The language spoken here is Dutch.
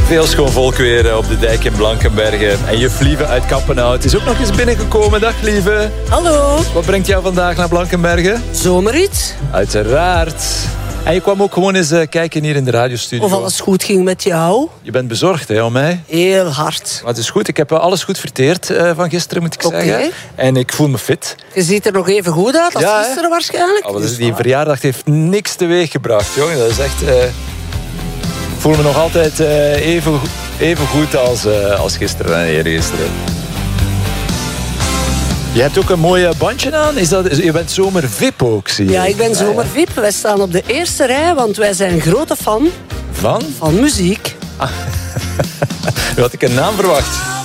Veel schoon volk weer op de dijk in Blankenberge. En juf Lieve uit Kappenhout is ook nog eens binnengekomen. Dag Lieve. Hallo. Wat brengt jou vandaag naar Blankenberge? Zomerrit. Uiteraard. En je kwam ook gewoon eens kijken hier in de radiostudio. Of alles goed ging met jou? Je bent bezorgd, hè, om mij? Heel hard. Maar het is goed. Ik heb alles goed verteerd van gisteren, moet ik zeggen. En ik voel me fit. Je ziet er nog even goed uit als gisteren waarschijnlijk. Oh, die verjaardag heeft niks teweeg gebracht, jongen. Dat is echt... Ik voel me nog altijd even goed als gisteren en eergisteren. Je hebt ook een mooi bandje aan. Je bent zomer VIP ook, zie je. Ja, ik ben zomer VIP. Wij staan op de eerste rij, want wij zijn grote fan van muziek. Nu had ik een naam verwacht.